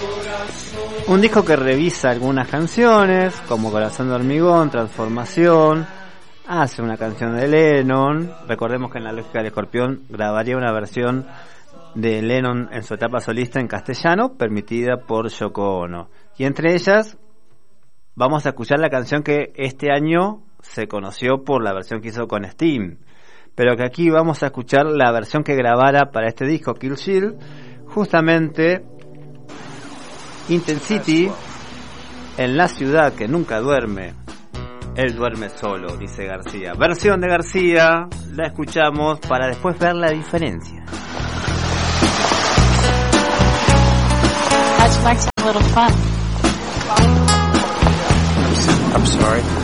Un disco que revisa algunas canciones, como Corazón de Hormigón, Transformación, hace una canción de Lennon. Recordemos que en La Lógica del Escorpión grabaría una versión de Lennon en su etapa solista en castellano, permitida por Yoko Ono. Y entre ellas, vamos a escuchar la canción que este año se conoció por la versión que hizo con Steam, pero que aquí vamos a escuchar la versión que grabara para este disco, Kill Shield, justamente Intensity, en la ciudad que nunca duerme. Él duerme solo, dice García. Versión de García, la escuchamos para después ver la diferencia. That might sound a little fun. I'm sorry.